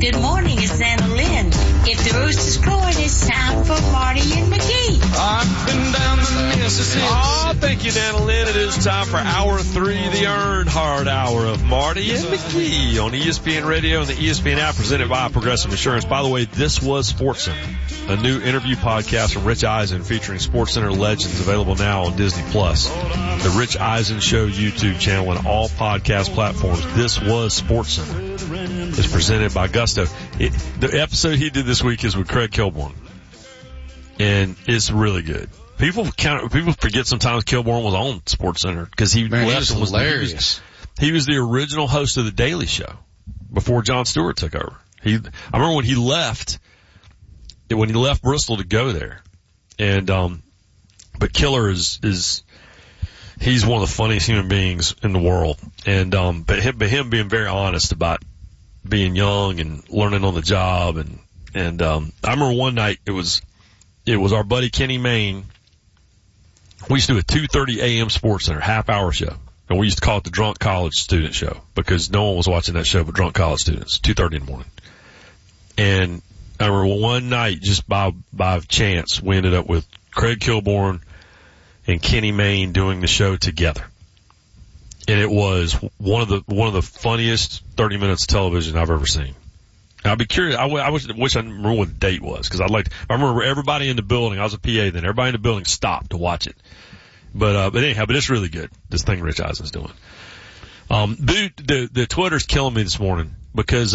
Good morning, it's Anna Lynn. If the rooster's crowing, it's time for Marty and McGee. I've been down the Mississippi. Oh, thank you, Anna Lynn. It is time for Hour 3, the Earnhardt Hour of Marty and McGee on ESPN Radio and the ESPN app, presented by Progressive Insurance. By the way, this was SportsCenter, a new interview podcast from Rich Eisen featuring SportsCenter legends, available now on Disney+. The Rich Eisen Show YouTube channel and all podcast platforms. This was SportsCenter. It's presented by Gusto. The episode he did this week is with Craig Kilborn, and it's really good. People forget sometimes Kilborn was on SportsCenter because he left and was hilarious. He was the original host of The Daily Show before Jon Stewart took over. I remember when he left Bristol to go there, and but Killer is he's one of the funniest human beings in the world, and but him being very honest about being young and learning on the job, and I remember one night it was our buddy Kenny Mayne. We used to do a 2:30 a.m. SportsCenter half-hour show, and we used to call it the Drunk College Student Show because no one was watching that show but drunk college students. 2:30 in the morning, and I remember one night, just by chance, we ended up with Craig Kilborn and Kenny Mayne doing the show together. And it was one of the funniest 30 minutes of television I've ever seen. I'd be curious. I wish I remember what the date was, because I remember everybody in the building. I was a PA then. Everybody in the building stopped to watch it. But anyhow, it's really good. This thing Rich Eisen's doing. Dude, the Twitter's killing me this morning because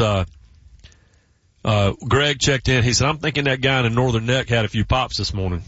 Greg checked in. He said, "I'm thinking that guy in the Northern Neck had a few pops this morning."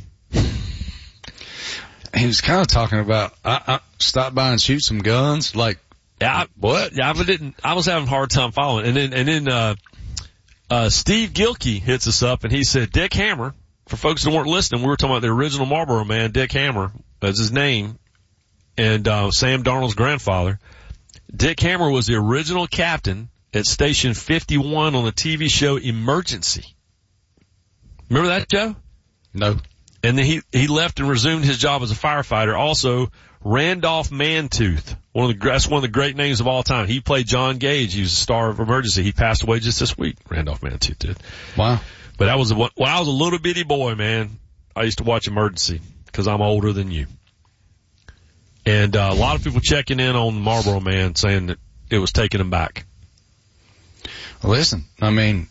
He was kind of talking about, I stop by and shoot some guns. Like, what? Yeah, I was having a hard time following. And then Steve Gilkey hits us up and he said, Dick Hammer, for folks that weren't listening, we were talking about the original Marlboro man, Dick Hammer, that's his name, and Sam Darnold's grandfather. Dick Hammer was the original captain at Station 51 on the TV show Emergency. Remember that, Joe? No. And then he left and resumed his job as a firefighter. Also, Randolph Mantooth, that's one of the great names of all time. He played John Gage. He was a star of Emergency. He passed away just this week. Randolph Mantooth did. Wow. But that was when I was a little bitty boy, man. I used to watch Emergency because I'm older than you. And a lot of people checking in on Marlboro Man, saying that it was taking him back. Listen, I mean,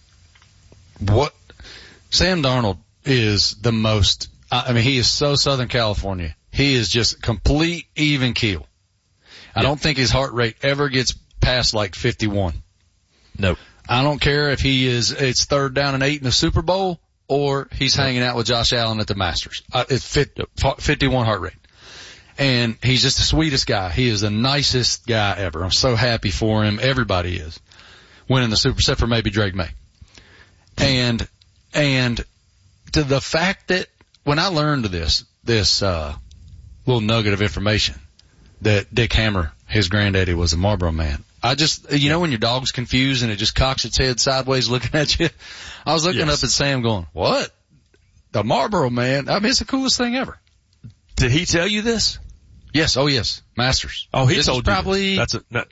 Sam Darnold is the most. He is so Southern California. He is just complete even keel. I don't think his heart rate ever gets past like 51. Nope. I don't care if it's 3rd down and 8 in the Super Bowl or he's hanging out with Josh Allen at the Masters. It's 51 heart rate. And he's just the sweetest guy. He is the nicest guy ever. I'm so happy for him. Everybody is winning the Super, except for maybe Drake May. And to the fact that when I learned this little nugget of information that Dick Hammer, his granddaddy, was a Marlboro man, I just, when your dog's confused and it just cocks its head sideways looking at you, I was looking up at Sam going, what? The Marlboro man? I mean, it's the coolest thing ever. Did he tell you this? Yes. Oh, yes. Masters. Oh, he this told was probably you this. That's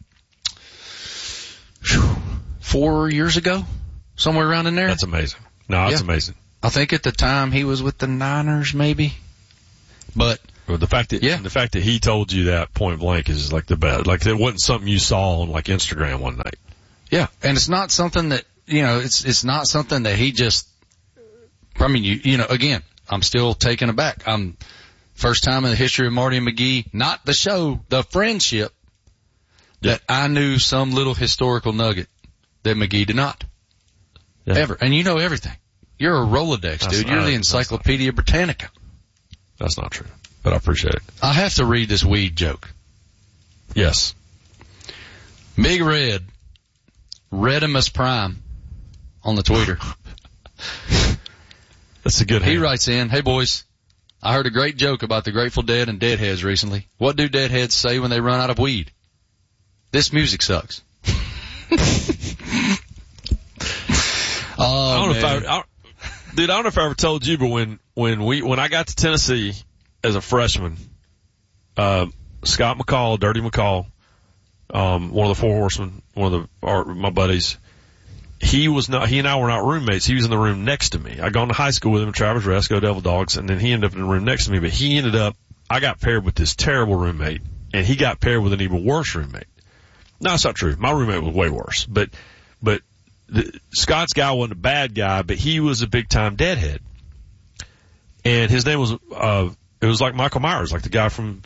4 years ago, somewhere around in there. That's amazing. No, that's amazing. I think at the time he was with the Niners, maybe. But the fact that he told you that point blank is like the best. Like it wasn't something you saw on like Instagram one night. Yeah, and it's not something that it's not something that he just. I mean, again, I'm still taken aback. First time in the history of Marty and McGee, not the show, the friendship, that I knew some little historical nugget that McGee did not. Yeah. Ever. And you know everything. You're a Rolodex, dude. You're the Encyclopedia Britannica. That's not true, but I appreciate it. I have to read this weed joke. Yes. Big Red, Redimus Prime, on the Twitter. That's a good He writes in, hey boys, I heard a great joke about the Grateful Dead and Deadheads recently. What do Deadheads say when they run out of weed? This music sucks. I don't know if I ever told you, but when I got to Tennessee as a freshman, Scott McCall, Dirty McCall, one of the Four Horsemen, my buddies, he and I were not roommates. He was in the room next to me. I'd gone to high school with him, Travis Rest, go Devil Dogs, and then he ended up in the room next to me, but I got paired with this terrible roommate, and he got paired with an even worse roommate. No, that's not true. My roommate was way worse, but Scott's guy wasn't a bad guy, but he was a big time deadhead. And his name was, it was like Michael Myers, like the guy from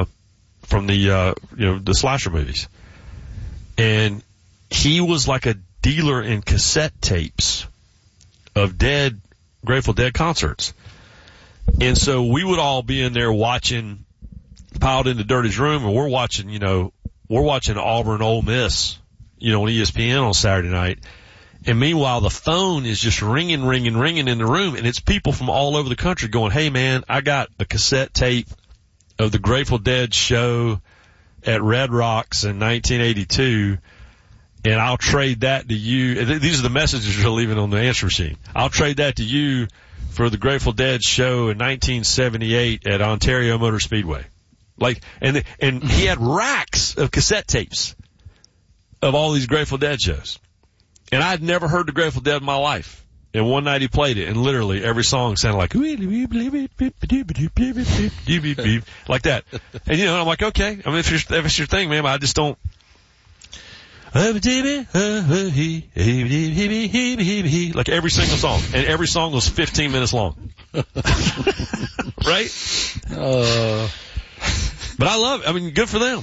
the slasher movies. And he was like a dealer in cassette tapes of Grateful Dead concerts. And so we would all be in there watching, piled into Dirty's room, and we're watching Auburn Ole Miss, on ESPN on Saturday night. And meanwhile, the phone is just ringing in the room, and it's people from all over the country going, "Hey man, I got a cassette tape of the Grateful Dead show at Red Rocks in 1982, and I'll trade that to you." These are the messages you're leaving on the answer machine. "I'll trade that to you for the Grateful Dead show in 1978 at Ontario Motor Speedway." And he had racks of cassette tapes of all these Grateful Dead shows. And I'd never heard the Grateful Dead in my life. And one night he played it, and literally every song sounded like that. And I'm like, okay. I mean, if it's your thing, man, I just don't. Like every single song, and every song was 15 minutes long. Right? But I love it. I mean, good for them.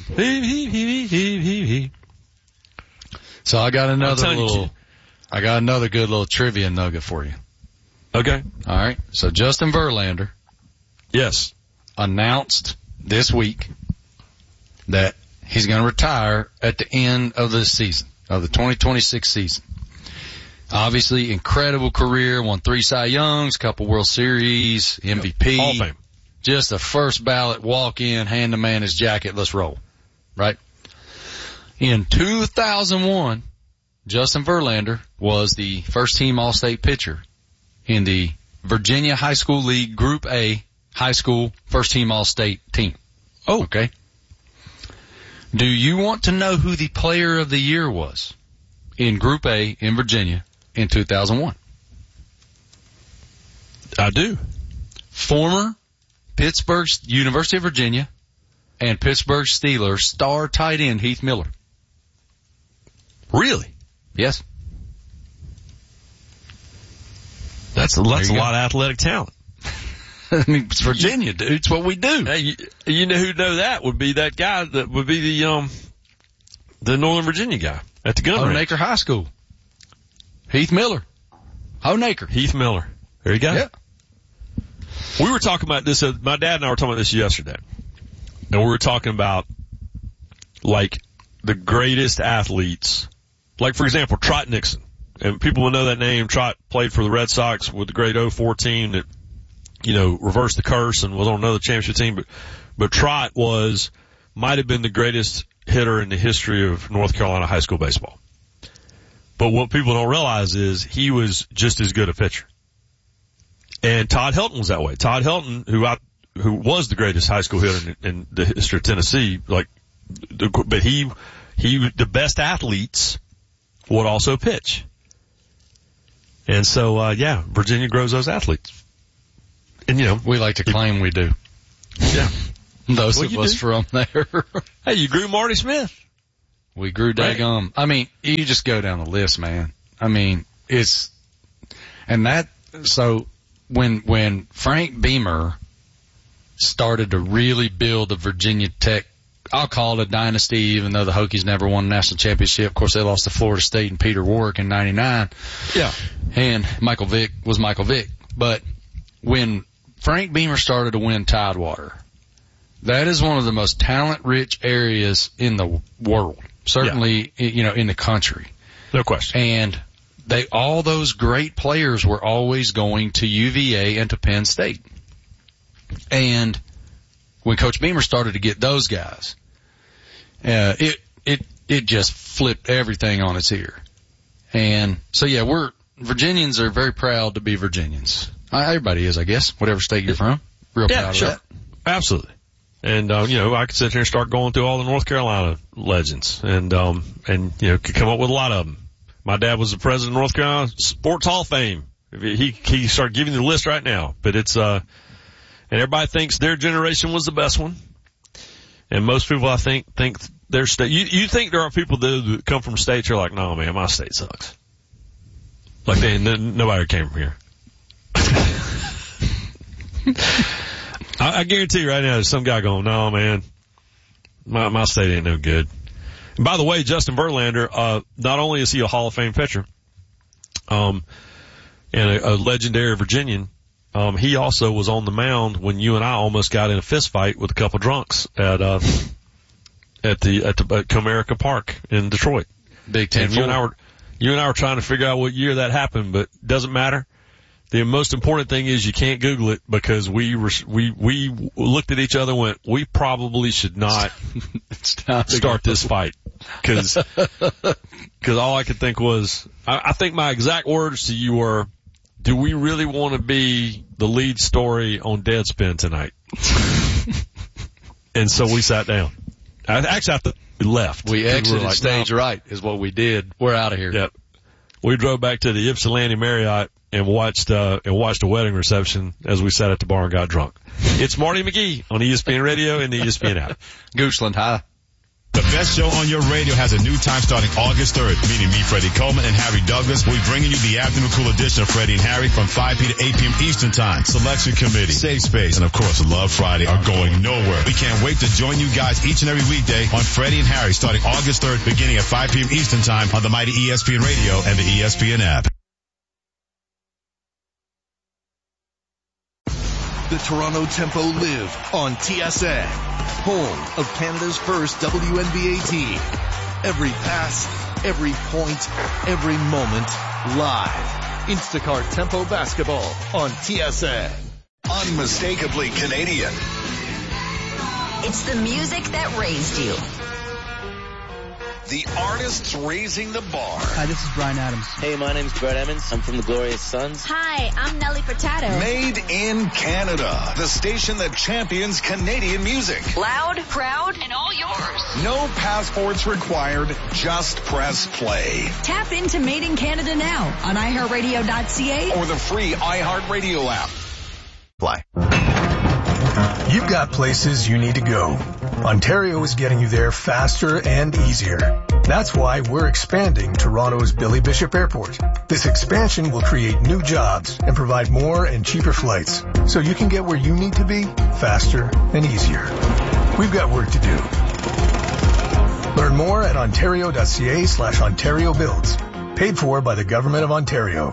So I got another good little trivia nugget for you. Okay. All right. So Justin Verlander. Yes. Announced this week that he's going to retire at the end of the season, of the 2026 season. Obviously, incredible career, won 3 Cy Youngs, couple World Series, MVP. Hall of Fame. Just a first ballot walk in, hand the man his jacket, let's roll. Right? In 2001, Justin Verlander was the first team All-State pitcher in the Virginia High School League Group A high school first team All-State team. Oh. Okay. Do you want to know who the player of the year was in Group A in Virginia in 2001? I do. Former University of Virginia and Pittsburgh Steelers star tight end Heath Miller. Really? Yes. That's a lot of athletic talent. I mean, it's Virginia, dude. It's what we do. Hey, you know who'd know that would be that guy that would be the Northern Virginia guy at the gun range. Honaker High School. Heath Miller. Honaker. Heath Miller. There you go. Yeah. We were talking about this, my dad and I were talking about this yesterday. And we were talking about, like, the greatest athletes. Like, for example, Trot Nixon. And people will know that name. Trot played for the Red Sox with the great 04 team that, reversed the curse and was on another championship team. But Trot might have been the greatest hitter in the history of North Carolina high school baseball. But what people don't realize is he was just as good a pitcher. And Todd Helton was that way. Todd Helton, who was the greatest high school hitter in the history of Tennessee, but the best athletes would also pitch. And so, Virginia grows those athletes. And, we like to claim we do. Yeah. Those of us from there. Hey, you grew Marty Smith. We grew daggum. I mean, you just go down the list, man. I mean, when Frank Beamer started to really build the Virginia Tech, I'll call it a dynasty, even though the Hokies never won a national championship. Of course, they lost to Florida State and Peter Warwick in 99. Yeah. And Michael Vick was Michael Vick. But when Frank Beamer started to win Tidewater, that is one of the most talent-rich areas in the world. Certainly, in the country. No question. And all those great players were always going to UVA and to Penn State. And when Coach Beamer started to get those guys, it just flipped everything on its ear. And so Virginians are very proud to be Virginians. Everybody is, I guess, whatever state you're from. Real proud of that. Absolutely. And, I could sit here and start going through all the North Carolina legends and could come up with a lot of them. My dad was the president of North Carolina Sports Hall of Fame. He started giving the list right now, but it's, and everybody thinks their generation was the best one. And most people, I think their state, you think there are people that come from states who are like, no, man, my state sucks. Like nobody came from here. I guarantee you right now there's some guy going, no, man, my state ain't no good. And by the way, Justin Verlander, not only is he a Hall of Fame pitcher, and a legendary Virginian, he also was on the mound when you and I almost got in a fist fight with a couple drunks at Comerica Park in Detroit. Big Ten. You and I were trying to figure out what year that happened, but it doesn't matter. The most important thing is you can't Google it, because we looked at each other and went, we probably should not start this fight. Cause all I could think was, I think my exact words to you were, do we really want to be the lead story on Deadspin tonight? And so we sat down. Actually, we left. We exited like, stage right is what we did. We're out of here. Yep. We drove back to the Ypsilanti Marriott and watched a wedding reception as we sat at the bar and got drunk. It's Marty McGee on ESPN Radio and the ESPN app. Goochland, hi. The best show on your radio has a new time starting August 3rd. Meeting me, Freddie Coleman, and Harry Douglas. We'll be bringing you the afternoon cool edition of Freddie and Harry from 5 p. to 8 p.m. Eastern Time. Selection Committee, Safe Space, and of course Love Friday are going nowhere. We can't wait to join you guys each and every weekday on Freddie and Harry starting August 3rd beginning at 5 p.m. Eastern Time on the mighty ESPN Radio and the ESPN app. The Toronto Tempo live on TSN, home of Canada's first WNBA team. Every pass, every point, every moment, live. Instacart Tempo Basketball on TSN. Unmistakably Canadian. It's the music that raised you. The artists raising the bar. Hi, this is Bryan Adams. Hey, my name's Brett Emmons. I'm from the Glorious Sons. Hi, I'm Nelly Furtado. Made in Canada. The station that champions Canadian music. Loud, proud, and all yours. No passports required. Just press play. Tap into Made in Canada now on iHeartRadio.ca or the free iHeartRadio app. Play. You've got places you need to go. Ontario is getting you there faster and easier. That's why we're expanding Toronto's Billy Bishop Airport. This expansion will create new jobs and provide more and cheaper flights, so you can get where you need to be faster and easier. We've got work to do. Learn more at ontario.ca/Ontario Builds. Paid for by the Government of Ontario.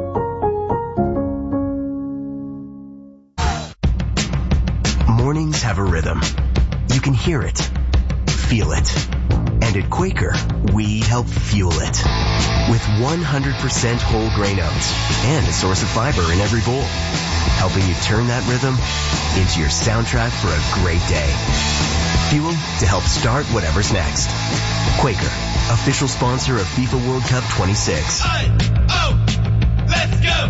Mornings have a rhythm. You can hear it, feel it. And at Quaker, we help fuel it. With 100% whole grain oats and a source of fiber in every bowl. Helping you turn that rhythm into your soundtrack for a great day. Fuel to help start whatever's next. Quaker, official sponsor of FIFA World Cup 26. Let's go!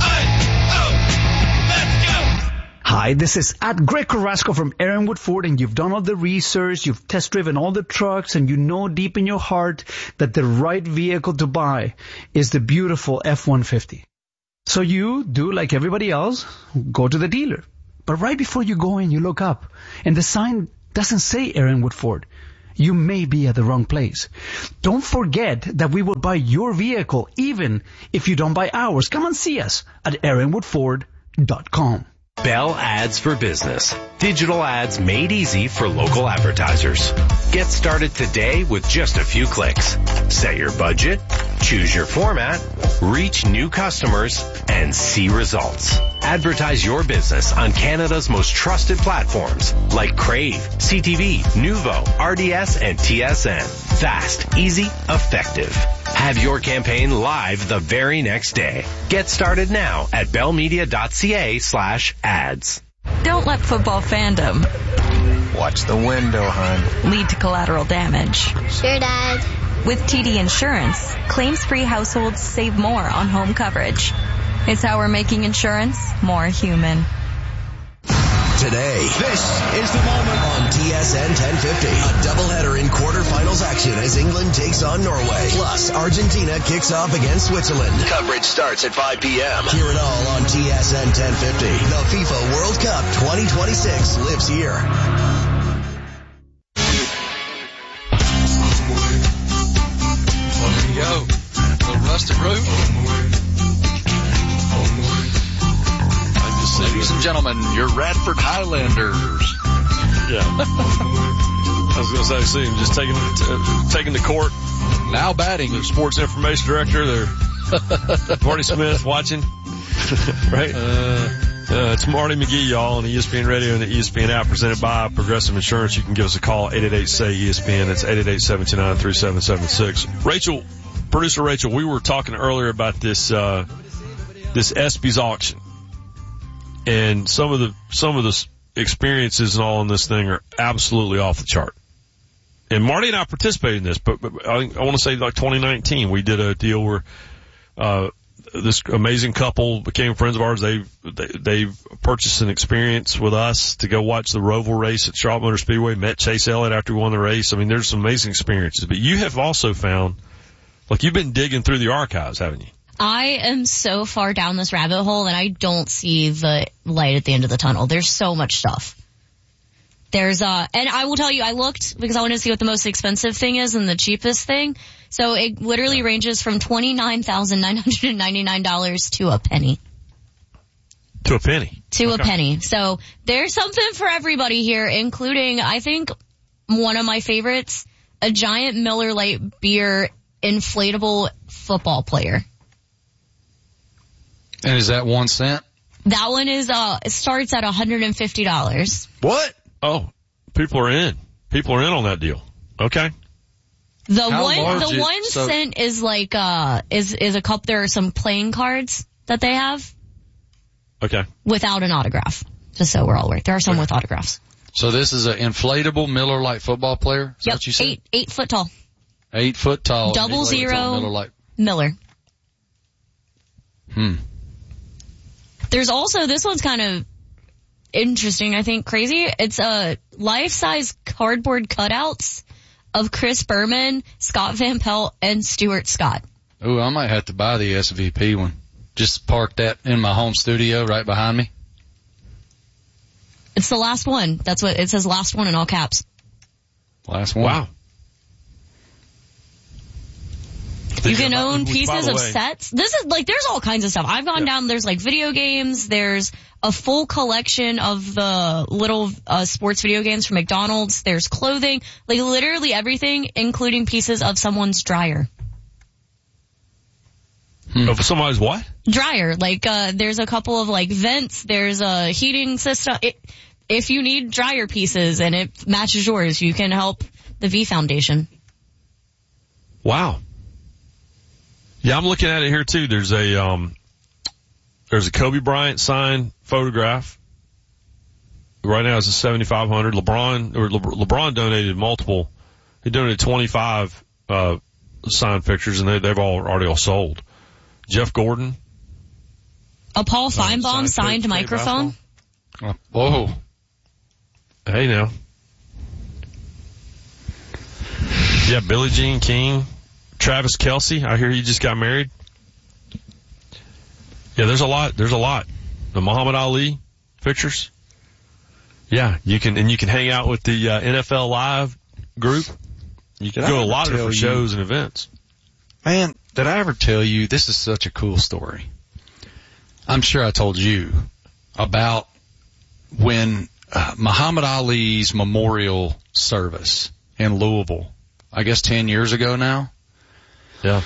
Hi, this is at Greg Carrasco from Aaron Woodford, and you've done all the research, you've test driven all the trucks, and you know deep in your heart that the right vehicle to buy is the beautiful F-150. So you do like everybody else, go to the dealer. But right before you go in, you look up, and the sign doesn't say Aaron Woodford. You may be at the wrong place. Don't forget that we will buy your vehicle even if you don't buy ours. Come and see us at aaronwoodford.com. Bell Ads for Business. Digital ads made easy for local advertisers. Get started today with just a few clicks. Set your budget, choose your format, reach new customers, and see results. Advertise your business on Canada's most trusted platforms like Crave, CTV, Nuvo, RDS, and TSN. Fast, easy, effective. Have your campaign live the very next day. Get started now at bellmedia.ca/ads. Don't let football fandom watch the window, hon. lead to collateral damage. Sure, Dad. With TD Insurance, claims-free households save more on home coverage. It's how we're making insurance more human. Today, this is the moment on TSN 1050. A doubleheader in quarterfinals action as England takes on Norway. Plus, Argentina kicks off against Switzerland. Coverage starts at 5 p.m. Hear it all on TSN 1050. The FIFA World Cup 2026 lives here. There you go. The rustic roof. Ladies and gentlemen, your Radford Highlanders. Yeah. I was going to say, see him just taking the court. Now batting. The sports information director there. Marty Smith watching. Right? It's Marty McGee, y'all, on the ESPN Radio and the ESPN app, presented by Progressive Insurance. You can give us a call, 888-SAY-ESPN. That's 888-729-3776. Rachel, producer Rachel, we were talking earlier about this ESPYs auction. And some of the experiences and all in this thing are absolutely off the chart. And Marty and I participated in this, but I want to say like 2019, we did a deal where, this amazing couple became friends of ours. They purchased an experience with us to go watch the Roval race at Charlotte Motor Speedway, met Chase Elliott after he won the race. I mean, there's some amazing experiences, but you have also found, like, you've been digging through the archives, haven't you? I am so far down this rabbit hole and I don't see the light at the end of the tunnel. There's so much stuff. And I will tell you, I looked because I wanted to see what the most expensive thing is and the cheapest thing. So it literally ranges from $29,999 to a penny. To a penny? To a penny. So there's something for everybody here, including, I think, one of my favorites, a giant Miller Lite beer inflatable football player. And is that 1 cent? That one is, it starts at $150. What? Oh, people are in. People are in on that deal. Okay. The 1 cent is like, is a cup. There are some playing cards that they have. Okay. Without an autograph. Just so we're all aware. There are some with autographs. So this is an inflatable Miller Lite football player? Is that what you said? 8 foot tall. 8 foot tall. 00 Miller. There's also, this one's kind of interesting, I think, crazy. It's life-size cardboard cutouts of Chris Berman, Scott Van Pelt, and Stuart Scott. Ooh, I might have to buy the SVP one. Just park that in my home studio right behind me. It's the last one. That's what it says, last one in all caps. Last one. Wow. You can own pieces of sets. This is like, there's all kinds of stuff. I've gone down, there's like video games, there's a full collection of the little sports video games from McDonald's, there's clothing, like literally everything, including pieces of someone's dryer. Of somebody's what? Dryer. Like, there's a couple of like vents, there's a heating system. If you need dryer pieces and it matches yours, you can help the V Foundation. Wow. Yeah, I'm looking at it here too. There's a Kobe Bryant signed photograph. Right now it's a 7,500. LeBron donated multiple. He donated 25 signed pictures, and they've already all sold. Jeff Gordon. A Paul Feinbaum signed microphone. Whoa. Hey now. Yeah, Billie Jean King. Travis Kelce, I hear he just got married. Yeah, there's a lot. The Muhammad Ali pictures. Yeah, you can hang out with the NFL Live group. You can go to a lot of different shows and events. Man, did I ever tell you, this is such a cool story. I'm sure I told you about when Muhammad Ali's memorial service in Louisville, I guess 10 years ago now. Yeah.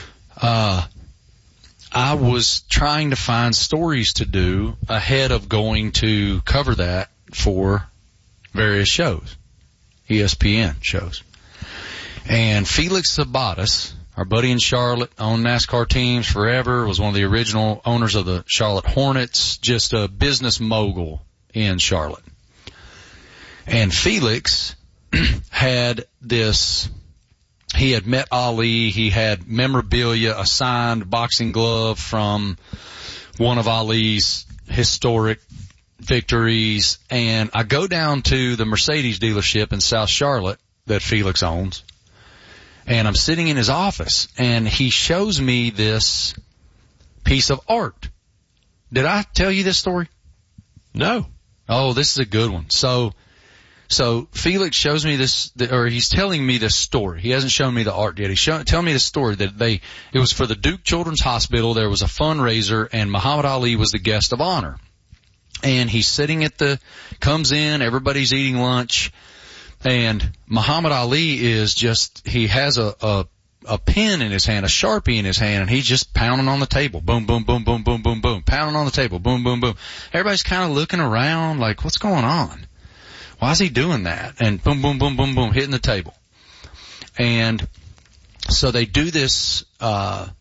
I was trying to find stories to do ahead of going to cover that for various shows, ESPN shows. And Felix Sabatis, our buddy in Charlotte, owned NASCAR teams forever, was one of the original owners of the Charlotte Hornets, just a business mogul in Charlotte. And Felix had this... He had met Ali. He had memorabilia, a signed boxing glove from one of Ali's historic victories, and I go down to the Mercedes dealership in South Charlotte that Felix owns, and I'm sitting in his office, and he shows me this piece of art. Did I tell you this story? No. Oh, this is a good one. So Felix shows me this, or he's telling me this story. He hasn't shown me the art yet. He's telling me the story that it was for the Duke Children's Hospital. There was a fundraiser, and Muhammad Ali was the guest of honor. And he's sitting comes in, everybody's eating lunch, and Muhammad Ali he has a pen in his hand, a Sharpie in his hand, and he's just pounding on the table. Boom, boom, boom, boom, boom, boom, boom. Pounding on the table. Boom, boom, boom. Everybody's kind of looking around like, what's going on? Why is he doing that? And boom, boom, boom, boom, boom, hitting the table. And so they do this live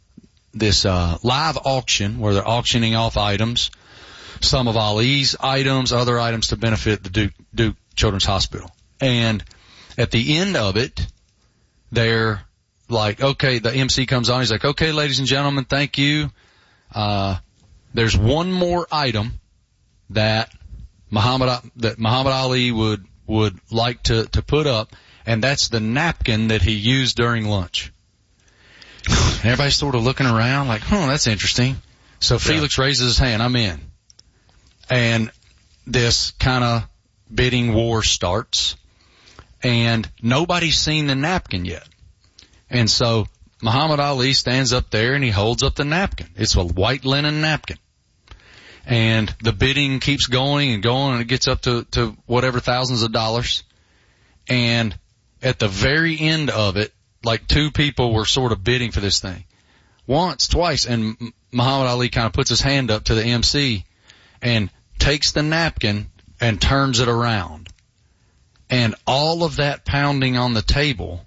auction where they're auctioning off items, some of Ali's items, other items to benefit the Duke Children's Hospital. And at the end of it, they're like, okay, the MC comes on. He's like, okay, ladies and gentlemen, thank you. There's one more item that Muhammad Ali would like to put up, and that's the napkin that he used during lunch. And everybody's sort of looking around like, that's interesting. So Felix raises his hand. I'm in. And this kind of bidding war starts, and nobody's seen the napkin yet. And so Muhammad Ali stands up there and he holds up the napkin. It's a white linen napkin. And the bidding keeps going and going, and it gets up to whatever thousands of dollars. And at the very end of it, like two people were sort of bidding for this thing. Once, twice, and Muhammad Ali kind of puts his hand up to the MC and takes the napkin and turns it around. And all of that pounding on the table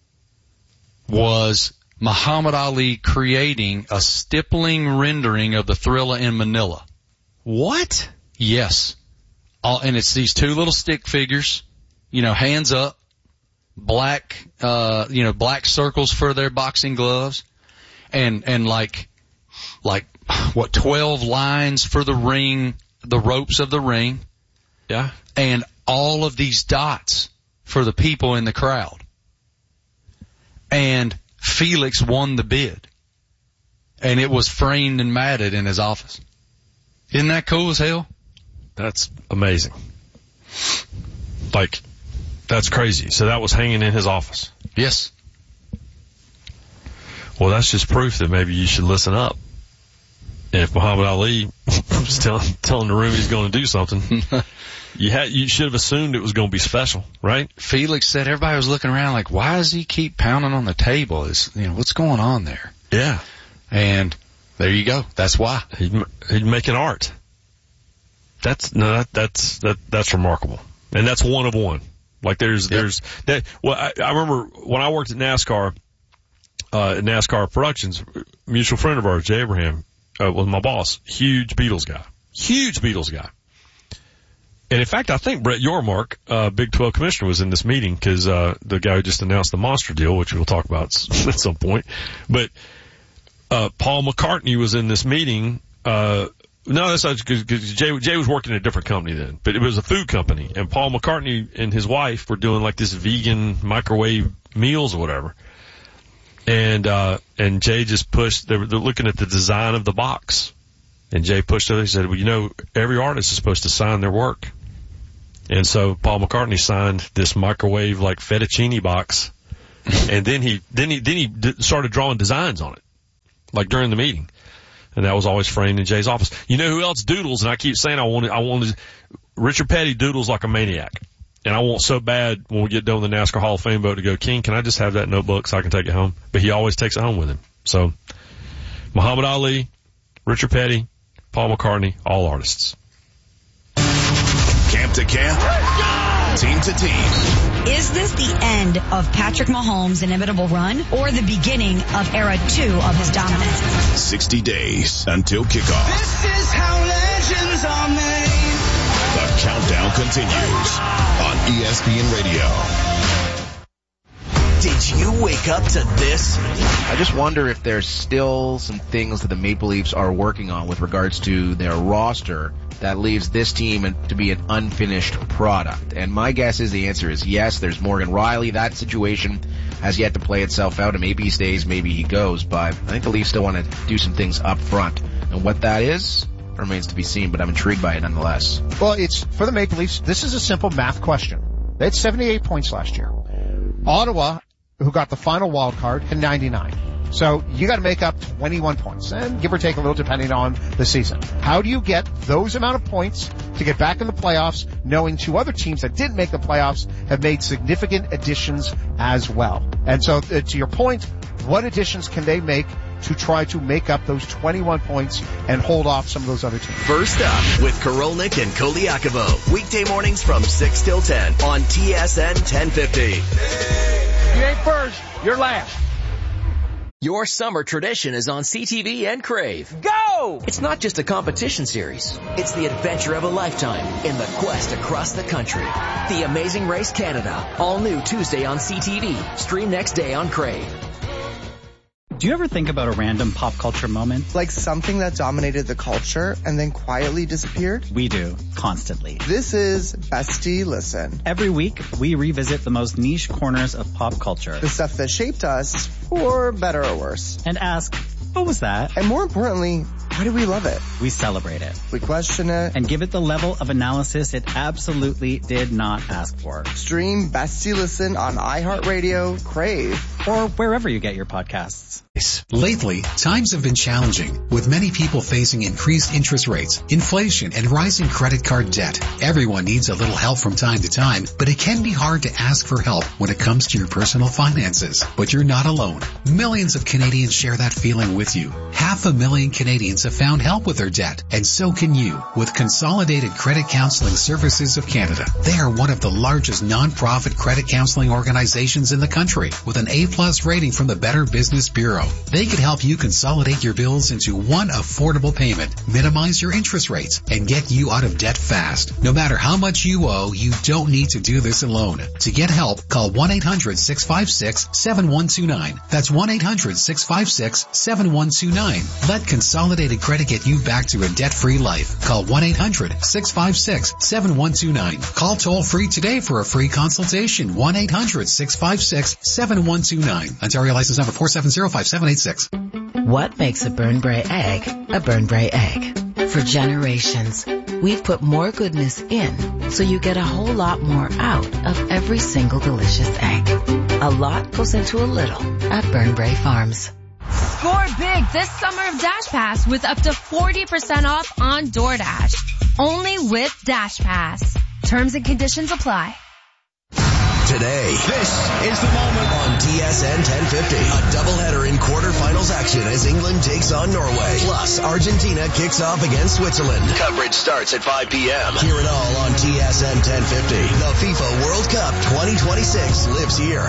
was Muhammad Ali creating a stippling rendering of the Thrilla in Manila. What? Yes. And it's these two little stick figures, hands up, black circles for their boxing gloves, and like 12 lines for the ring, the ropes of the ring. Yeah. And all of these dots for the people in the crowd. And Felix won the bid. And it was framed and matted in his office. Isn't that cool as hell? That's amazing. Like, that's crazy. So that was hanging in his office? Yes. Well, that's just proof that maybe you should listen up. And if Muhammad Ali was telling the room he's going to do something, you should have assumed it was going to be special, right? Felix said everybody was looking around like, why does he keep pounding on the table? What's going on there? Yeah. And there you go. That's why. He'd make an art. That's remarkable. And that's one of one. Like there's that. Well, I remember when I worked at NASCAR Productions, mutual friend of ours, Jay Abraham, was my boss. Huge Beatles guy. And in fact, I think Brett Yormark, Big 12 commissioner, was in this meeting because, the guy who just announced the Monster deal, which we'll talk about at some point. But, Paul McCartney was in this meeting, no, that's not because Jay was working at a different company then, but it was a food company, and Paul McCartney and his wife were doing like this vegan microwave meals or whatever. And Jay just pushed, they're looking at the design of the box. And Jay pushed it. He said, well, every artist is supposed to sign their work. And so Paul McCartney signed this microwave like fettuccine box. And then he started drawing designs on it, like during the meeting. And that was always framed in Jay's office. You know who else doodles? And I keep saying I wanted Richard Petty doodles like a maniac. And I want so bad when we get done with the NASCAR Hall of Fame vote to go, King, can I just have that notebook so I can take it home? But he always takes it home with him. So Muhammad Ali, Richard Petty, Paul McCartney, all artists. Camp to camp, team to team. Is this the end of Patrick Mahomes' inimitable run or the beginning of era 2 of his dominance? 60 days until kickoff. This is how legends are made. The countdown continues on ESPN Radio. Did you wake up to this? I just wonder if there's still some things that the Maple Leafs are working on with regards to their roster that leaves this team to be an unfinished product. And my guess is the answer is yes. There's Morgan Rielly. That situation has yet to play itself out, and maybe he stays, maybe he goes. But I think the Leafs still want to do some things up front. And what that is remains to be seen, but I'm intrigued by it nonetheless. Well, it's for the Maple Leafs. This is a simple math question. They had 78 points last year. Ottawa, who got the final wild card, had 99. So you got to make up 21 points, and give or take a little depending on the season. How do you get those amount of points to get back in the playoffs, knowing two other teams that didn't make the playoffs have made significant additions as well? And so to your point, what additions can they make to try to make up those 21 points and hold off some of those other teams? First up with Korolnik and Koliakovo. Weekday mornings from 6 till 10 on TSN 1050. You ain't first, you're last. Your summer tradition is on CTV and Crave. Go! It's not just a competition series. It's the adventure of a lifetime in the quest across the country. The Amazing Race Canada. All new Tuesday on CTV. Stream next day on Crave. Do you ever think about a random pop culture moment? Like something that dominated the culture and then quietly disappeared? We do, constantly. This is Bestie Listen. Every week, we revisit the most niche corners of pop culture. The stuff that shaped us, for better or worse. And ask, what was that? And more importantly, why do we love it? We celebrate it. We question it. And give it the level of analysis it absolutely did not ask for. Stream Bestie Listen on iHeartRadio, Crave, or wherever you get your podcasts. Lately, times have been challenging, with many people facing increased interest rates, inflation, and rising credit card debt. Everyone needs a little help from time to time, but it can be hard to ask for help when it comes to your personal finances. But you're not alone. Millions of Canadians share that feeling with you. 500,000 Canadians have found help with their debt, and so can you with Consolidated Credit Counseling Services of Canada. They are one of the largest non-profit credit counseling organizations in the country, with an A+ rating from the Better Business Bureau. They can help you consolidate your bills into one affordable payment, minimize your interest rates, and get you out of debt fast. No matter how much you owe, you don't need to do this alone. To get help, call 1-800-656-7129. That's 1-800-656-7129. Let Consolidated Credit get you back to a debt-free life. Call 1-800-656-7129. Call toll-free today for a free consultation. 1-800-656-7129. Ontario license number 4705786. What makes a Burn Bray egg a Burn Bray egg? For generations, we've put more goodness in, so you get a whole lot more out of every single delicious egg. A lot goes into a little at Burn Bray Farms. Score big this summer of Dash Pass with up to 40% off on DoorDash. Only with Dash Pass. Terms and conditions apply. Today, this is the moment on TSN 1050. A doubleheader in quarterfinals action as England takes on Norway. Plus, Argentina kicks off against Switzerland. Coverage starts at 5 p.m. Hear it all on TSN 1050. The FIFA World Cup 2026 lives here.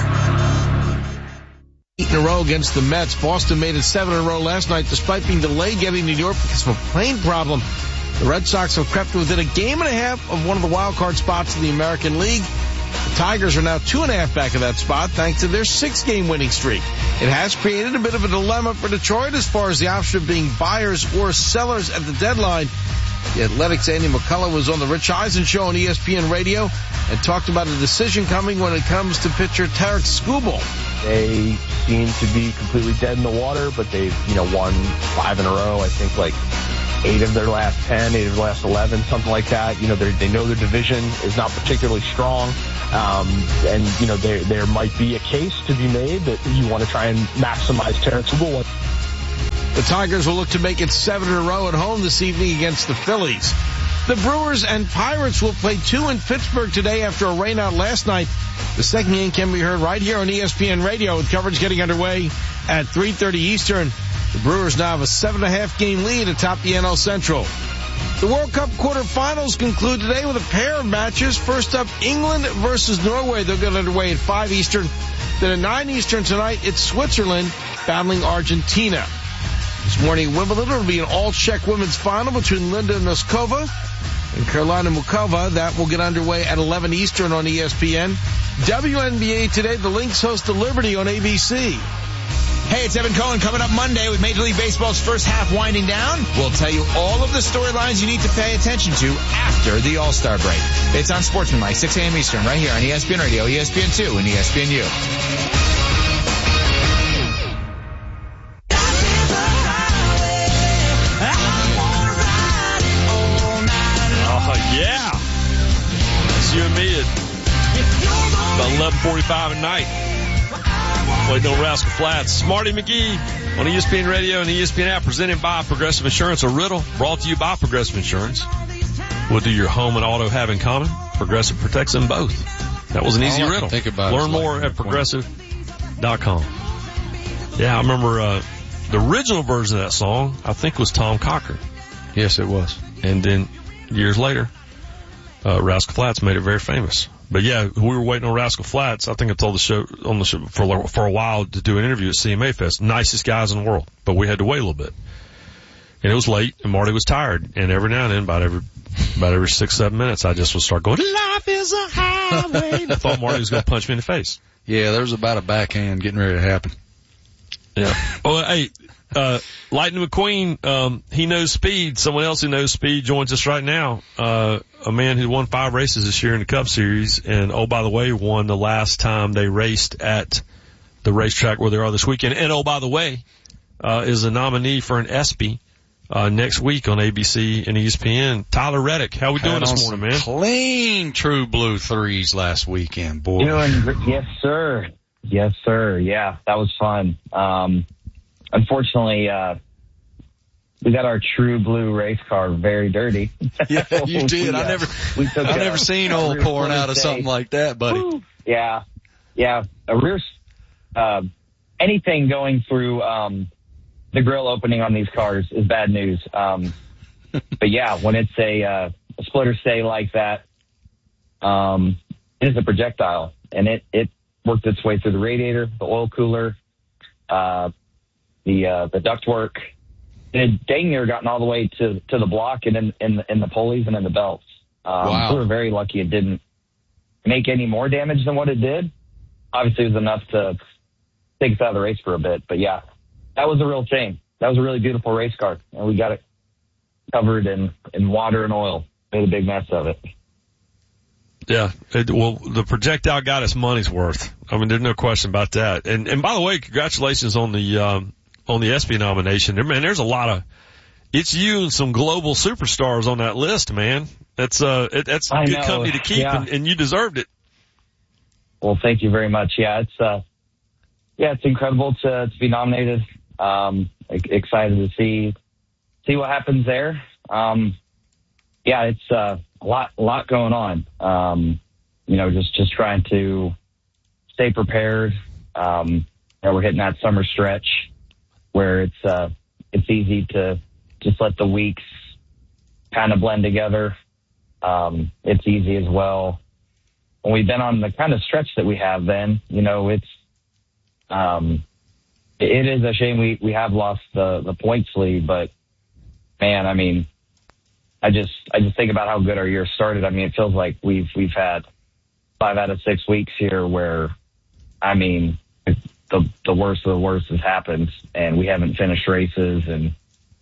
8 in a row against the Mets. Boston made it 7 in a row last night despite being delayed getting to New York because of a plane problem. The Red Sox have crept within a game and a half of one of the wild card spots in the American League. The Tigers are now 2.5 back of that spot thanks to their 6-game winning streak. It has created a bit of a dilemma for Detroit as far as the option of being buyers or sellers at the deadline. The Athletics' Andy McCullough was on the Rich Eisen show on ESPN Radio and talked about a decision coming when it comes to pitcher Tarek Skubal. They seem to be completely dead in the water, but they've, won 5 in a row. I think 8 of their last 10, 8 of their last 11, something like that. They know their division is not particularly strong. And there might be a case to be made that you want to try and maximize Tarek Skubal. The Tigers will look to make it 7 in a row at home this evening against the Phillies. The Brewers and Pirates will play 2 in Pittsburgh today after a rainout last night. The second game can be heard right here on ESPN Radio with coverage getting underway at 3:30 Eastern. The Brewers now have a 7.5 game lead atop the NL Central. The World Cup quarterfinals conclude today with a pair of matches. First up, England versus Norway. They'll get underway at 5 Eastern. Then at 9 Eastern tonight, it's Switzerland battling Argentina. This morning, Wimbledon will be an all-Czech women's final between Linda Noskova in Carolina-Mukova. That will get underway at 11 Eastern on ESPN. WNBA today, the Lynx host the Liberty on ABC. Hey, it's Evan Cohen coming up Monday with Major League Baseball's first half winding down. We'll tell you all of the storylines you need to pay attention to after the All-Star break. It's on Sportsmanlike, 6 a.m. Eastern, right here on ESPN Radio, ESPN2, and ESPNU. Yeah. It's you and me at about 11:45 at night. Waiting on Rascal Flats. Marty McGee on ESPN Radio and the ESPN app, presented by Progressive Insurance. A riddle brought to you by Progressive Insurance. What do your home and auto have in common? Progressive protects them both. That was an easy riddle. Think about Learn more at progressive.com. Yeah, I remember the original version of that song, I think, was Tom Cochran. Yes, it was. And then years later, Rascal Flatts made it very famous. But yeah, we were waiting on Rascal Flatts. I think I told the show for a while to do an interview at CMA Fest. Nicest guys in the world, but we had to wait a little bit. And it was late, and Marty was tired. And every now and then, about every 6-7 minutes, I just would start going, "Life is a highway." I thought Marty was going to punch me in the face. Yeah, there was about a backhand getting ready to happen. Yeah. Well, hey, Lightning McQueen, he knows speed. Someone else who knows speed joins us right now. A man who won 5 races this year in the Cup Series, and oh, by the way, won the last time they raced at the racetrack where they are this weekend. And oh, by the way, is a nominee for an ESPY next week on ABC and ESPN. Tyler Reddick, how we doing this morning, man? Clean True Blue threes last weekend, boy. Yes, sir. Yes, sir. Yeah, that was fun. Unfortunately, we got our True Blue race car very dirty. Yeah, you did. I never seen oil pouring out of something like that, buddy. Yeah. A rear, anything going through, the grill opening on these cars is bad news. But yeah, when it's a splitter stay like that, it is a projectile, and it worked its way through the radiator, the oil cooler, the ductwork. It had dang near gotten all the way to the block and in the pulleys and in the belts. Wow. We were very lucky it didn't make any more damage than what it did. Obviously, it was enough to take us out of the race for a bit. But yeah, that was a real shame. That was a really beautiful race car, and we got it covered in water and oil. Made a big mess of it. Yeah. Well, the projectile got its money's worth. I mean, there's no question about that. And by the way, congratulations on the ESPY nomination. Man, there's a lot of, it's you and some global superstars on that list, man. That's good company to keep, yeah. and you deserved it. Well, thank you very much. Yeah, it's incredible to be nominated. Excited to see what happens there. Yeah, it's a lot going on. Just trying to stay prepared. We're hitting that summer stretch where it's easy to just let the weeks kind of blend together. It's easy as well. When we've been on the kind of stretch that we have then, it is a shame we have lost the points lead, but man, I mean, I just think about how good our year started. I mean, it feels like we've had 5 out of 6 weeks here where, I mean, the worst of the worst has happened, and we haven't finished races, and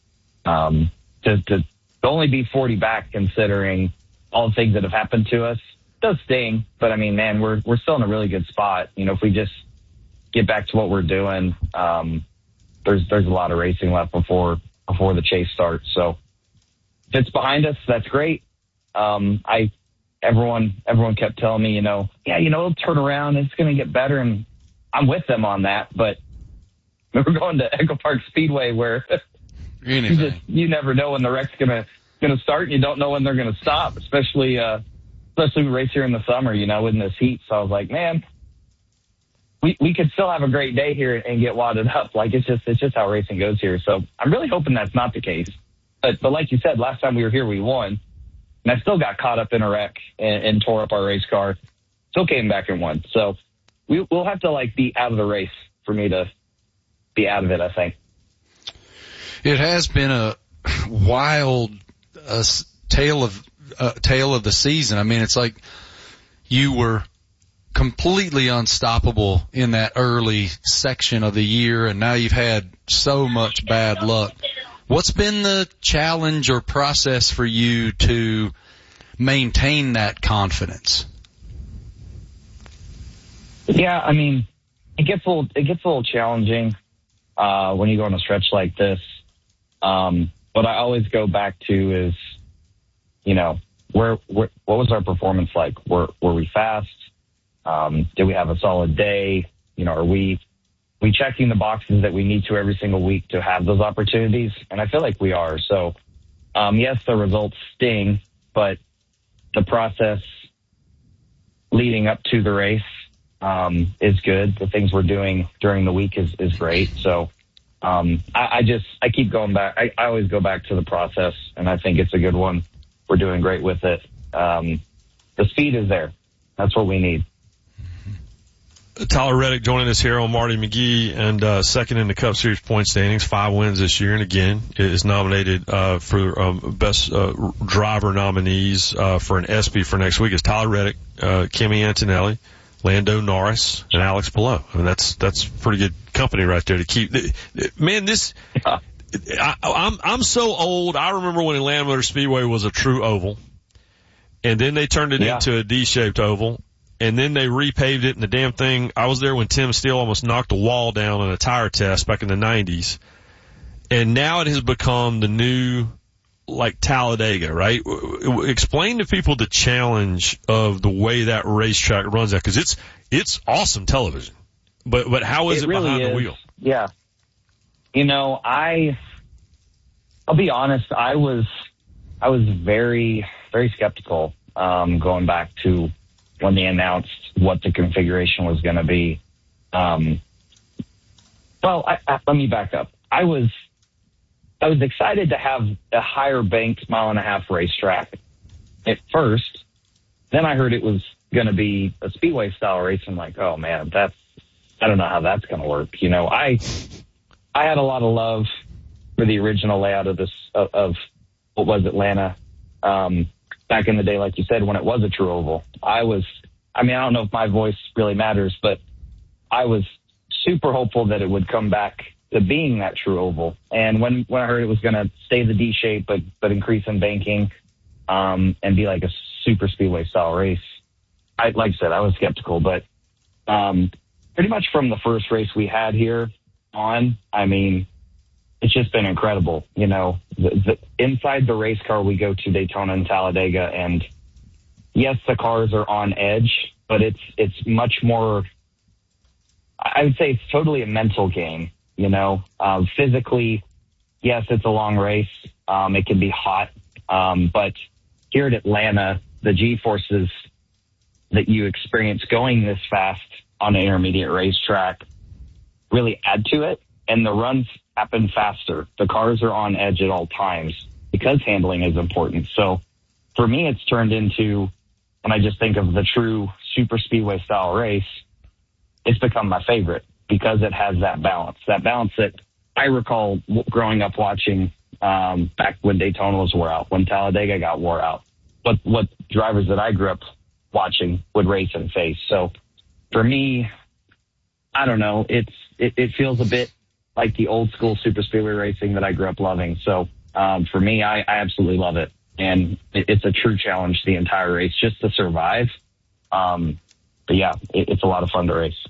to only be 40 back considering all the things that have happened to us does sting. But I mean, man, we're still in a really good spot. If we just get back to what we're doing, there's a lot of racing left before the chase starts. So if it's behind us, that's great. Everyone kept telling me, it'll turn around, it's going to get better, and I'm with them on that. But we're going to Echo Park Speedway where you never know when the wreck's going to start, and you don't know when they're going to stop, especially we race here in the summer, in this heat. So I was like, man, we could still have a great day here and get wadded up. Like, it's just how racing goes here. So I'm really hoping that's not the case. But like you said, last time we were here, we won. And I still got caught up in a wreck and tore up our race car. Still came back and won. So we'll have to, be out of the race for me to be out of it, I think. It has been a wild tale of tail of the season. I mean, it's like you were completely unstoppable in that early section of the year, and now you've had so much bad luck. What's been the challenge or process for you to maintain that confidence? Yeah, I mean, it gets a little challenging when you go on a stretch like this. What I always go back to is, you know, what was our performance like? Were we fast? Did we have a solid day? You know, are we checking the boxes that we need to every single week to have those opportunities? And I feel like we are. So, yes, the results sting, but the process leading up to the race is good. The things we're doing during the week is great. So I keep going back. I always go back to the process, and I think it's a good one. We're doing great with it. The speed is there. That's what we need. Tyler Reddick joining us here on Marty McGee, and second in the Cup Series point standings, 5 wins this year, and again is nominated for best driver nominees for an ESPY for next week. Is Tyler Reddick, Kimi Antonelli, Lando Norris, and Alex Palou. I mean, that's pretty good company right there to keep. Man, this I'm so old. I remember when Atlanta Motor Speedway was a true oval, and then they turned it into a D-shaped oval. And then they repaved it, and the damn thing, I was there when Tim Steele almost knocked a wall down in a tire test back in the 90s. And now it has become the new, like, Talladega, right? Explain to people the challenge of the way that racetrack runs that, because it's awesome television. But how is it really behind the wheel? Yeah. You know, I'll be honest, I was very, very skeptical, going back to when they announced what the configuration was going to be. Well, let me back up. I was excited to have a higher banked 1.5-mile racetrack at first. Then I heard it was going to be a speedway style race. I'm like, oh man, I don't know how that's going to work. You know, I had a lot of love for the original layout of what was Atlanta, back in the day, like you said, when it was a true oval. I don't know if my voice really matters, but I was super hopeful that it would come back to being that true oval. And when I heard it was going to stay the D shape, but increase in banking, and be like a super speedway style race, like I said, I was skeptical, but, pretty much from the first race we had here on, I mean, it's just been incredible. You know, the inside the race car, we go to Daytona and Talladega, and yes, the cars are on edge, but it's much more, I would say it's totally a mental game, you know. Physically, yes, it's a long race. It can be hot. But here at Atlanta, the G-forces that you experience going this fast on an intermediate racetrack really add to it, and the runs happen faster. The cars are on edge at all times because handling is important. So for me, it's turned into, when I just think of the true super speedway style race, it's become my favorite because it has that balance that I recall growing up watching, back when Daytona was wore out, when Talladega got wore out, what drivers that I grew up watching would race and face. So for me, I don't know, it feels a bit like the old school super speedway racing that I grew up loving. So, for me, I absolutely love it. And it's a true challenge the entire race just to survive. But yeah, it's a lot of fun to race.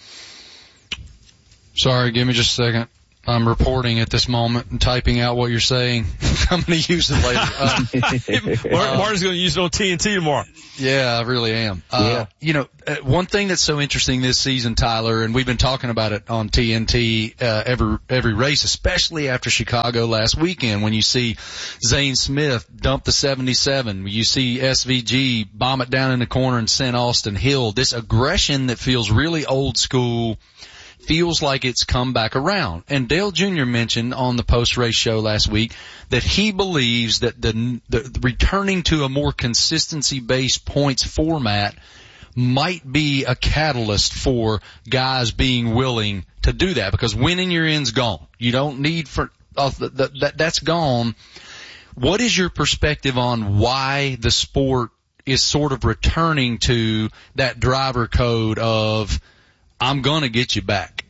Sorry, give me just a second. I'm reporting at this moment and typing out what you're saying. I'm going to use it later. Martin's going to use it on TNT tomorrow. Yeah, I really am. Yeah. You know, one thing that's so interesting this season, Tyler, and we've been talking about it on TNT, every race, especially after Chicago last weekend, when you see Zane Smith dump the 77, you see SVG bomb it down in the corner and send Austin Hill. This aggression that feels really old school, feels like it's come back around. And Dale Jr. mentioned on the post-race show last week that he believes that the returning to a more consistency-based points format might be a catalyst for guys being willing to do that, because winning your end's gone. You don't need that's gone. what is your perspective on why the sport is sort of returning to that driver code of, I'm gonna get you back?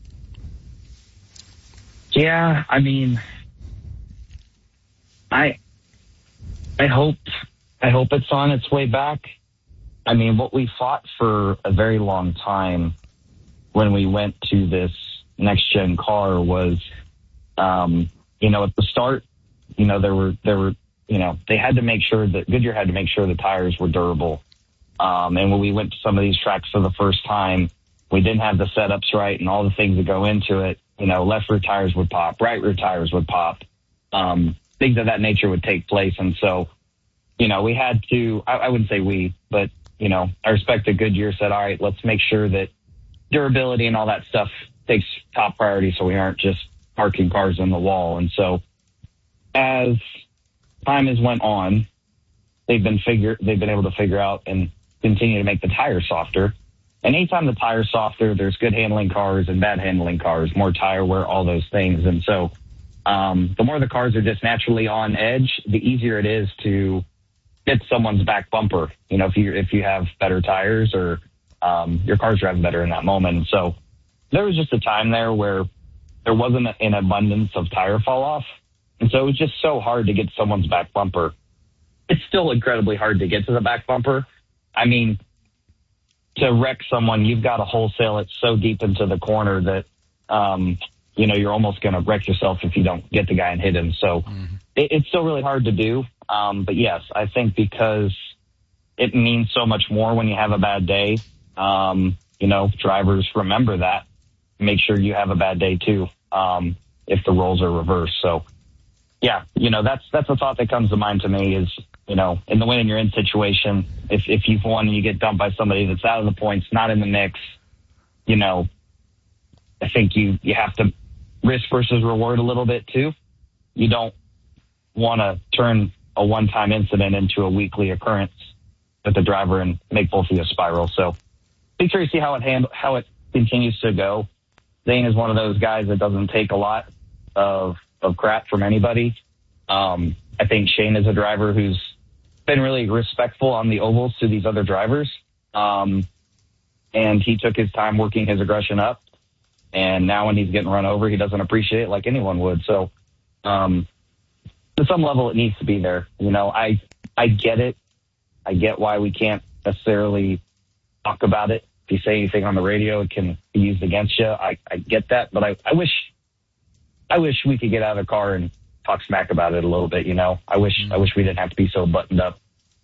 Yeah, I mean, I hope it's on its way back. I mean, what we fought for a very long time when we went to this next gen car was, at the start, they had to make sure that Goodyear had to make sure the tires were durable. And when we went to some of these tracks for the first time, we didn't have the setups right and all the things that go into it. Left rear tires would pop, right rear tires would pop. Things of that nature would take place. And so, we had to, I wouldn't say we, but, I respect that Goodyear said, all right, let's make sure that durability and all that stuff takes top priority so we aren't just parking cars on the wall. And so as time has went on, they've been able to figure out and continue to make the tires softer. And anytime the tire's softer, there's good handling cars and bad handling cars, more tire wear, all those things. And so the more the cars are just naturally on edge, the easier it is to hit someone's back bumper, if you have better tires or your car's driving better in that moment. And so there was just a time there where there wasn't an abundance of tire fall off. And so it was just so hard to get someone's back bumper. It's still incredibly hard to get to the back bumper. I mean, to wreck someone, you've got to wholesale it so deep into the corner that, you're almost going to wreck yourself if you don't get the guy and hit him. So it's still really hard to do. But yes, I think because it means so much more when you have a bad day. Drivers remember that. Make sure you have a bad day too, if the roles are reversed. So yeah, that's a thought that comes to mind to me is, in the win and you're in situation, if you've won and you get dumped by somebody that's out of the points, not in the mix, I think you have to risk versus reward a little bit too. You don't want to turn a one-time incident into a weekly occurrence with the driver and make both of you spiral. So be curious to see how it continues to go. Zane is one of those guys that doesn't take a lot of crap from anybody. I think Shane is a driver who's been really respectful on the ovals to these other drivers. And he took his time working his aggression up. And now when he's getting run over, he doesn't appreciate it like anyone would. So, to some level, it needs to be there. I get it. I get why we can't necessarily talk about it. If you say anything on the radio, it can be used against you. I get that, but I wish we could get out of the car and talk smack about it a little bit. I wish we didn't have to be so buttoned up.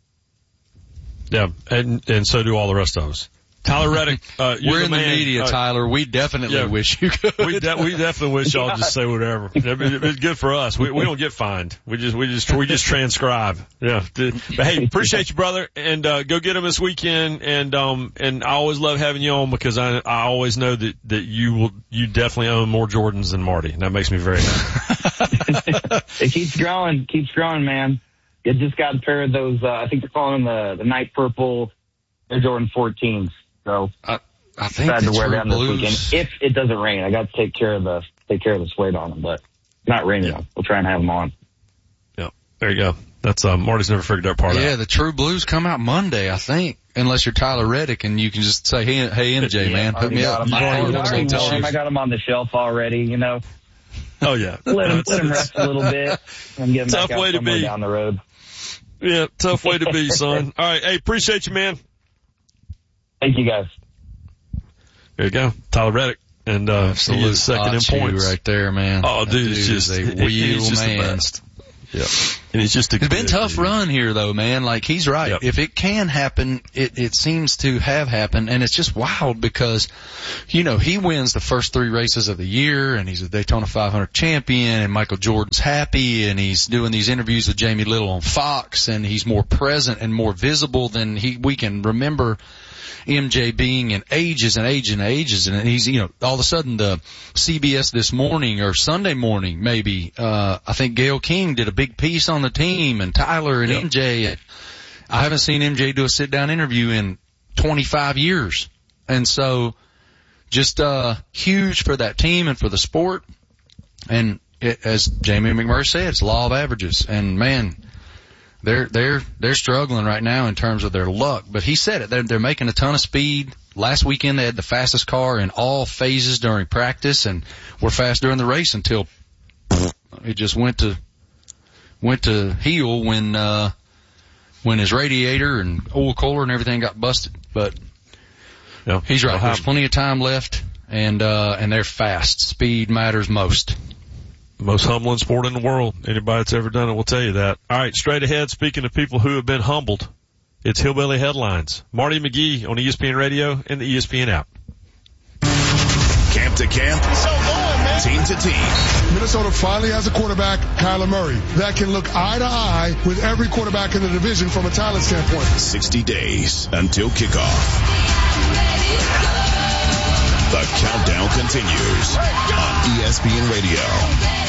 Yeah, and so do all the rest of us. Tyler Reddick, we're in the media, Tyler. We definitely wish you could. We definitely wish y'all just say whatever. It's good for us. We don't get fined. We just transcribe. Yeah. But hey, appreciate you, brother, and go get them this weekend. And I always love having you on because I always know that you definitely own more Jordans than Marty, and that makes me very happy. It keeps growing, man. It just got a pair of those. I think they're calling them the Night Purple Air Jordan 14s. So I think decided to wear True them Blues. this weekend. If it doesn't rain, I got to take care of the suede on them, but it's not raining. Yeah. We'll try and have them on. Yeah, there you go. That's Marty's never figured that part out. Yeah, the True Blues come out Monday, I think. Unless you're Tyler Reddick and you can just say, hey MJ, man, hook me up. I got them on the shelf already. Oh yeah. Let him rest a little bit and get him tough back out way to be down the road. Yeah, tough way to be, son. All right, hey, appreciate you, man. Thank you, guys. There you go, Tyler Reddick, and he is second in points right there, man. Oh, dude, it's just a wheel man. Yeah, and it's been tough run here, though, man. Like he's right. Yep. If it can happen, it seems to have happened, and it's just wild because, he wins the first 3 races of the year, and he's a Daytona 500 champion, and Michael Jordan's happy, and he's doing these interviews with Jamie Little on Fox, and he's more present and more visible than we can remember MJ being in ages and ages and ages, and he's, all of a sudden the CBS this morning or Sunday morning maybe, I think Gayle King did a big piece on the team and Tyler and MJ. I haven't seen MJ do a sit down interview in 25 years. And so just, huge for that team and for the sport. And as Jamie McMurray said, it's law of averages. And man, they're struggling right now in terms of their luck. But he said it. They're making a ton of speed. Last weekend they had the fastest car in all phases during practice, and were fast during the race until it just went to heel when his radiator and oil cooler and everything got busted. But he's right. There's plenty of time left, and they're fast. Speed matters most. Most humbling sport in the world. Anybody that's ever done it will tell you that. All right, straight ahead, speaking of people who have been humbled, it's Hillbilly Headlines. Marty McGee on ESPN Radio and the ESPN app. Camp to camp, team to team. Minnesota finally has a quarterback, Kyler Murray, that can look eye to eye with every quarterback in the division from a talent standpoint. 60 days until kickoff. The countdown continues on ESPN Radio.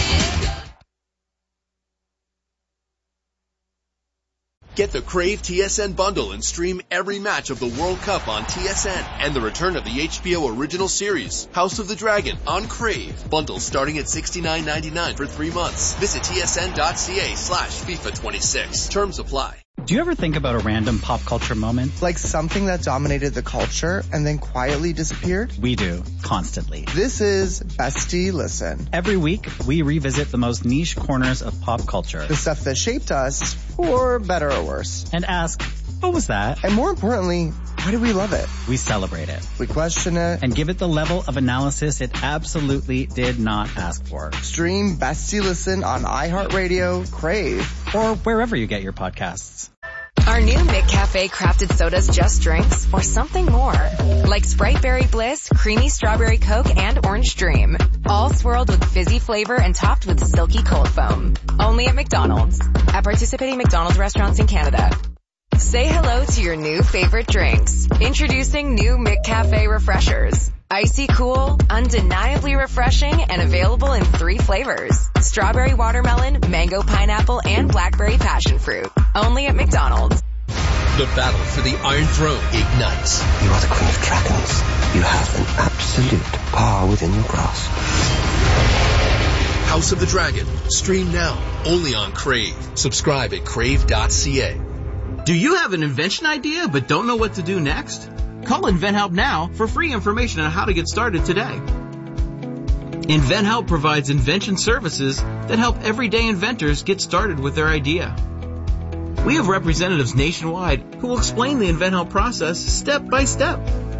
Get the Crave TSN bundle and stream every match of the World Cup on TSN and the return of the HBO original series, House of the Dragon, on Crave. Bundles starting at $69.99 for 3 months. Visit tsn.ca/FIFA26. Terms apply. Do you ever think about a random pop culture moment? Like something that dominated the culture and then quietly disappeared? We do, constantly. This is Bestie Listen. Every week, we revisit the most niche corners of pop culture. The stuff that shaped us, for better or worse. And ask, what was that? And more importantly, why do we love it? We celebrate it. We question it. And give it the level of analysis it absolutely did not ask for. Stream Bestie Listen on iHeartRadio, Crave, or wherever you get your podcasts. Are new McCafe crafted sodas just drinks or something more? Like Sprite Berry Bliss, Creamy Strawberry Coke, and Orange Dream. All swirled with fizzy flavor and topped with silky cold foam. Only at McDonald's. At participating McDonald's restaurants in Canada. Say hello to your new favorite drinks. Introducing new McCafe Refreshers. Icy cool, undeniably refreshing, and available in 3 flavors. Strawberry watermelon, mango pineapple, and blackberry passion fruit. Only at McDonald's. The battle for the Iron Throne ignites. You are the Queen of Dragons. You have an absolute power within your grasp. House of the Dragon. Stream now. Only on Crave. Subscribe at crave.ca. Do you have an invention idea but don't know what to do next? Call InventHelp now for free information on how to get started today. InventHelp provides invention services that help everyday inventors get started with their idea. We have representatives nationwide who will explain the InventHelp process step by step.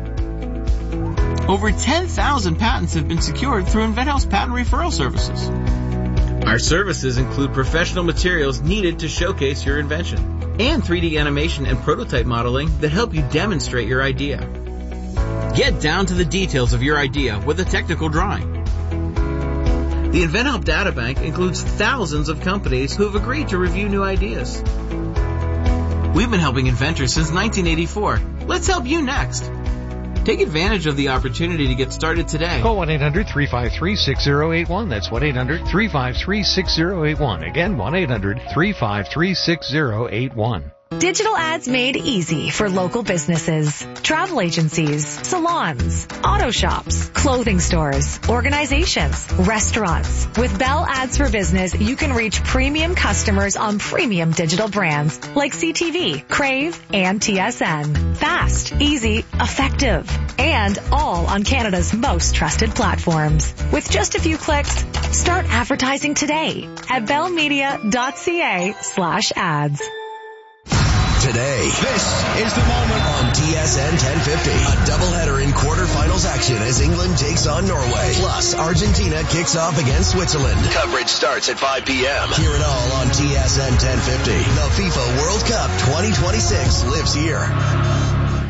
Over 10,000 patents have been secured through InventHelp's patent referral services. Our services include professional materials needed to showcase your invention, and 3D animation and prototype modeling that help you demonstrate your idea. Get down to the details of your idea with a technical drawing. The InventHelp Databank includes thousands of companies who have agreed to review new ideas. We've been helping inventors since 1984. Let's help you next. Take advantage of the opportunity to get started today. Call 1-800-353-6081. That's 1-800-353-6081. Again, 1-800-353-6081. Digital ads made easy for local businesses, travel agencies, salons, auto shops, clothing stores, organizations, restaurants. With Bell Ads for Business, you can reach premium customers on premium digital brands like CTV, Crave, and TSN. Fast, easy, effective, and all on Canada's most trusted platforms. With just a few clicks, start advertising today at bellmedia.ca/ads. Today, this is the moment on TSN 1050. A doubleheader in quarterfinals action as England takes on Norway. Plus, Argentina kicks off against Switzerland. Coverage starts at 5 p.m. Hear it all on TSN 1050. The FIFA World Cup 2026 lives here.